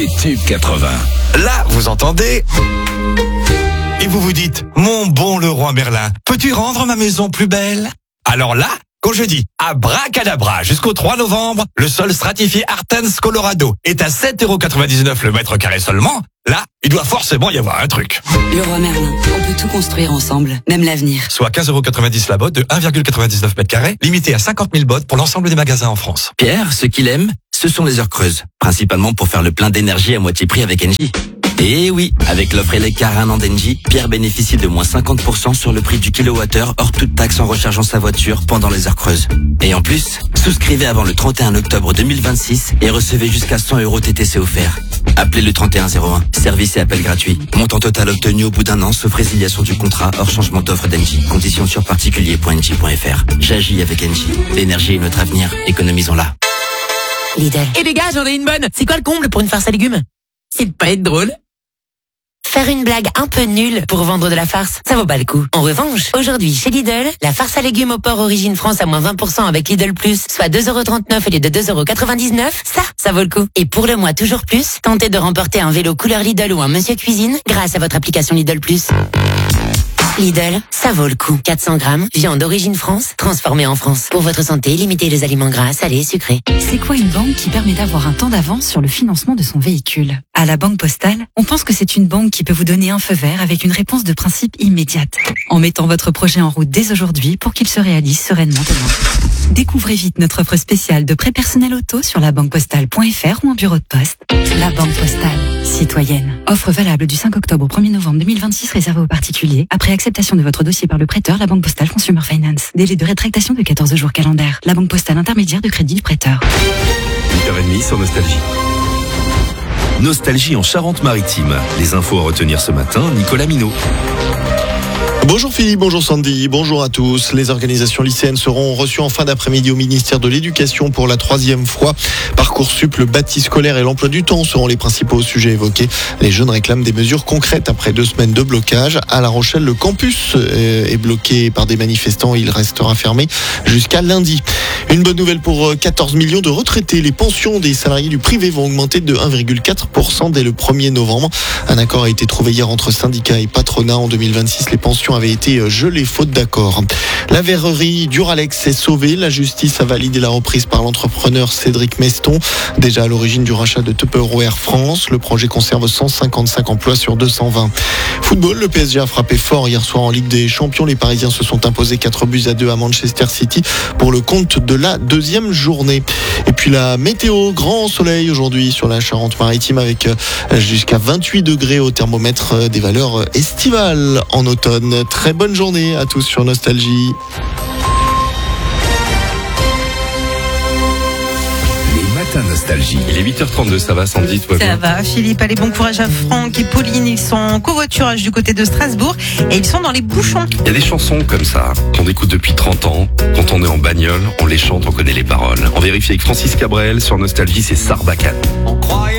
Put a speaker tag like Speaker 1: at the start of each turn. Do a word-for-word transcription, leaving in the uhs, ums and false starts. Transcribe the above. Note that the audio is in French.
Speaker 1: Les tubes quatre-vingts.
Speaker 2: Là, vous entendez? Et vous vous dites, mon bon Leroy Merlin, peux-tu rendre ma maison plus belle? Alors là, quand je dis abracadabra jusqu'au trois novembre, le sol stratifié Artens Colorado est à sept euros quatre-vingt-dix-neuf le mètre carré seulement. Là, il doit forcément y avoir un truc.
Speaker 3: Leroy Merlin, on peut tout construire ensemble, même l'avenir.
Speaker 2: Soit quinze euros quatre-vingt-dix la botte de un virgule quatre-vingt-dix-neuf mètres carrés, limité à cinquante mille bottes pour l'ensemble des magasins en France.
Speaker 4: Pierre, ce qu'il aime, ce sont les heures creuses. Principalement pour faire le plein d'énergie à moitié prix avec Engie. Et oui, avec l'offre Eleccar un an d'Engie, Pierre bénéficie de moins cinquante pour cent sur le prix du kilowattheure hors toute taxe en rechargeant sa voiture pendant les heures creuses. Et en plus, souscrivez avant le trente et un octobre deux mille vingt-six et recevez jusqu'à cent euros T T C offerts. Appelez le trente et un zéro un. Service et appel gratuit. Montant total obtenu au bout d'un an, sauf résiliation du contrat hors changement d'offre d'Engie. Conditions sur particulier point engie point f r. J'agis avec Engie. L'énergie est notre avenir. Économisons-la.
Speaker 3: Lidl.
Speaker 5: Et les gars, j'en ai une bonne. C'est quoi le comble pour une farce à légumes? C'est de pas être drôle.
Speaker 3: Faire une blague un peu nulle pour vendre de la farce, ça vaut pas le coup. En revanche, aujourd'hui, chez Lidl, la farce à légumes au porc Origine France à moins vingt pour cent avec Lidl Plus, soit deux euros trente-neuf au lieu de deux euros quatre-vingt-dix-neuf, ça, ça vaut le coup. Et pour le mois toujours plus, tentez de remporter un vélo couleur Lidl ou un Monsieur Cuisine grâce à votre application Lidl Plus. Lidl, ça vaut le coup. quatre cents grammes, viande d'origine France, transformée en France. Pour votre santé, limitez les aliments gras, salés, sucrés.
Speaker 6: C'est quoi une banque qui permet d'avoir un temps d'avance sur le financement de son véhicule? À la Banque Postale, on pense que c'est une banque qui peut vous donner un feu vert avec une réponse de principe immédiate, en mettant votre projet en route dès aujourd'hui pour qu'il se réalise sereinement demain. Découvrez vite notre offre spéciale de prêt personnel auto sur la banque postale point f r ou en bureau de poste. La Banque Postale, citoyenne. Offre valable du cinq octobre au premier novembre deux mille vingt-six réservée aux particuliers. Après acceptation de votre dossier par le prêteur, la Banque Postale Consumer Finance. Délai de rétractation de quatorze jours calendaires. La Banque Postale intermédiaire de crédit du prêteur.
Speaker 7: huit heures trente sur Nostalgie. Nostalgie en Charente-Maritime. Les infos à retenir ce matin, Nicolas Minot.
Speaker 8: Bonjour Philippe, bonjour Sandy, bonjour à tous. Les organisations lycéennes seront reçues en fin d'après-midi au ministère de l'Éducation pour la troisième fois. Parcoursup, le bâti scolaire et l'emploi du temps seront les principaux sujets évoqués. Les jeunes réclament des mesures concrètes après deux semaines de blocage. À La Rochelle, le campus est bloqué par des manifestants. Il restera fermé jusqu'à lundi. Une bonne nouvelle pour quatorze millions de retraités. Les pensions des salariés du privé vont augmenter de un virgule quatre pour cent dès le premier novembre. Un accord a été trouvé hier entre syndicats et patronat. En deux mille vingt-six, les pensions avaient été gelées faute d'accord. La verrerie Duralex est sauvée. La justice a validé la reprise par l'entrepreneur Cédric Meston, déjà à l'origine du rachat de Tupperware France. Le projet conserve cent cinquante-cinq emplois sur deux cent vingt. Football, le P S G a frappé fort hier soir en Ligue des Champions. Les Parisiens se sont imposés quatre buts à deux à Manchester City pour le compte de la deuxième journée. Et puis la météo, grand soleil aujourd'hui sur la Charente-Maritime avec jusqu'à vingt-huit degrés au thermomètre, des valeurs estivales en automne. Très bonne journée à tous sur Nostalgie.
Speaker 7: Les matins Nostalgie. Il est huit heures trente-deux, ça va Sandy, toi?
Speaker 9: Ça va Philippe, allez bon courage à Franck et Pauline, ils sont en covoiturage du côté de Strasbourg et ils sont dans les bouchons.
Speaker 7: Il y a des chansons comme ça qu'on écoute depuis trente ans. Quand on est en bagnole, on les chante, on connaît les paroles. On vérifie avec Francis Cabrel sur Nostalgie, c'est Sarbacane.